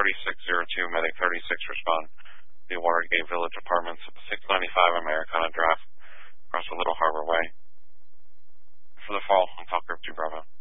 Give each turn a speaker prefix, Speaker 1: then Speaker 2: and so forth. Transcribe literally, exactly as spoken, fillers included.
Speaker 1: thirty-six oh two, Medic thirty-six respond. The Watergate Village Apartments, six ninety-five Americana Drive, across the Little Harbor Way. For the fall, I'm Falk Group two Bravo.